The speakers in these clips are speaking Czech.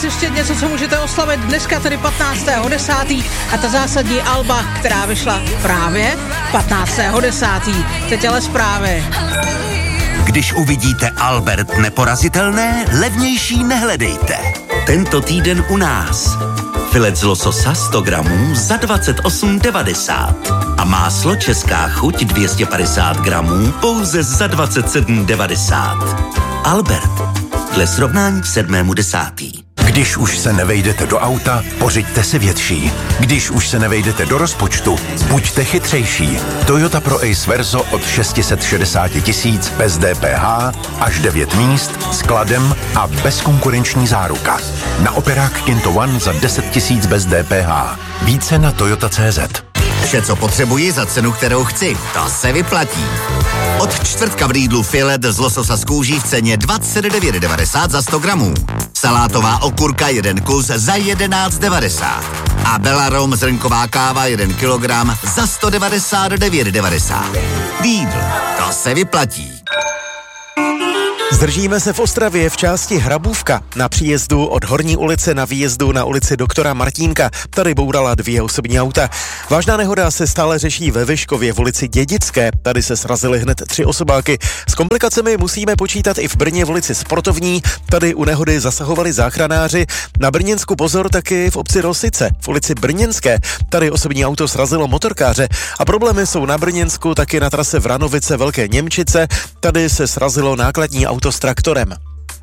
vás ještě něco, co můžete oslavit dneska, tedy 15.10. a ta zásadní alba, která vyšla právě 15.10. Teď ale zprávy. Když uvidíte Albert neporazitelné, levnější nehledejte. Tento týden u nás. Filet z lososa 100 gramů za 28,90. A máslo Česká chuť 250 gramů pouze za 27,90. Albert. Dle srovnání k 7.10. Když už se nevejdete do auta, pořiďte si větší. Když už se nevejdete do rozpočtu, buďte chytřejší. Toyota Pro Ace Verso od 660 000 bez DPH, až 9 míst, skladem a bezkonkurenční záruka. Na operák Kinto One za 10 000 bez DPH. Více na Toyota.cz. Vše, co potřebuji za cenu, kterou chci. To se vyplatí. Od čtvrtka v Lidlu filet z lososa z kůží v ceně 29,90 za 100 gramů. Salátová okurka 1 kus za 11,90. A Belarom zrnková káva 1 kilogram za 199,90. Lidl, to se vyplatí. Zdržíme se v Ostravě v části Hrabůvka. Na příjezdu od Horní ulice na výjezdu na ulici doktora Martínka. Tady bourala 2 osobní auta. Vážná nehoda se stále řeší ve Vyškově v ulici Dědické. Tady se srazily hned 3 osobáky. S komplikacemi musíme počítat i v Brně v ulici Sportovní. Tady u nehody zasahovali záchranáři. Na Brněnsku pozor taky v obci Rosice, v ulici Brněnské. Tady osobní auto srazilo motorkáře. A problémy jsou na Brněnsku taky na trase Vranovice Velké Němčice. Tady se srazilo nákladní auto s traktorem.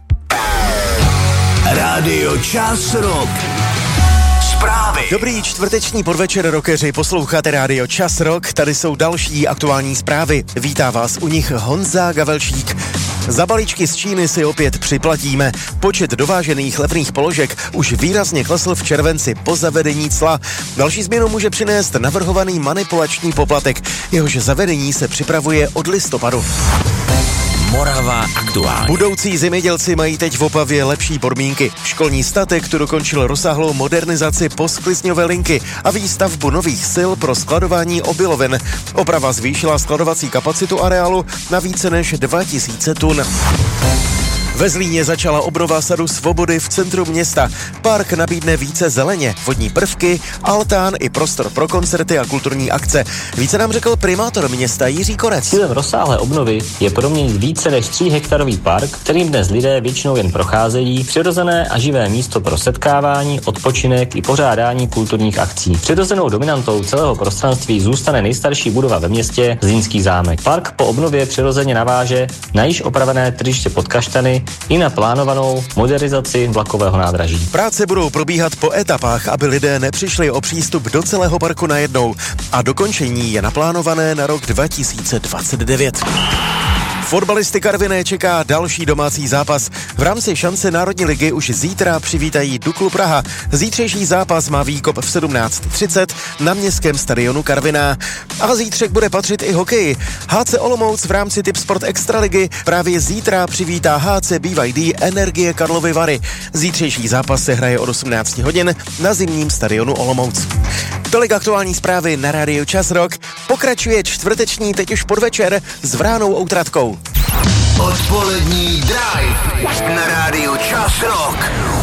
Rádio Čas Rock. Zprávy. Dobrý čtvrteční podvečer, rockeři, posloucháte Rádio Čas Rock, tady jsou další aktuální zprávy. Vítá vás u nich Honza Gavelčík. Za balíčky z Číny si opět připlatíme. Počet dovážených levných položek už výrazně klesl v červenci po zavedení cla. Další změnu může přinést navrhovaný manipulační poplatek. Jehož zavedení se připravuje od listopadu. Morava aktuálně. Budoucí zemědělci mají teď v Opavě lepší podmínky. Školní statek tu dokončil rozsáhlou modernizaci posklizňové linky a výstavbu nových sil pro skladování obilovin. Oprava zvýšila skladovací kapacitu areálu na více než 2000 tun. Ve Zlíně začala obnova Sadu Svobody v centru města. Park nabídne více zeleně, vodní prvky, altán i prostor pro koncerty a kulturní akce. Více nám řekl primátor města Jiří Korec. Cílem rozsáhlé obnovy je proměnit více než 3 hektarový park, kterým dnes lidé většinou jen procházejí, přirozené a živé místo pro setkávání, odpočinek i pořádání kulturních akcí. Přirozenou dominantou celého prostranství zůstane nejstarší budova ve městě, Zlínský zámek. Park po obnově přirozeně naváže na již opravené tržiště pod Kaštany i na plánovanou modernizaci vlakového nádraží. Práce budou probíhat po etapách, aby lidé nepřišli o přístup do celého parku najednou a dokončení je naplánované na rok 2029. Fotbalisty Karviné čeká další domácí zápas. V rámci šance Národní ligy už zítra přivítají Duklu Praha. Zítřejší zápas má výkop v 17:30 na městském stadionu Karviná. A zítřek bude patřit i hokeji. HC Olomouc v rámci Tipsport Extraligy právě zítra přivítá HC BYD Energie Karlovy Vary. Zítřejší zápas se hraje od 18 hodin na zimním stadionu Olomouc. Tolik aktuální zprávy na Rádiu Čas Rock. Pokračuje čtvrteční, teď už podvečer s Vránou Outratkou. Odpolední drive na Rádiu Čas Rock.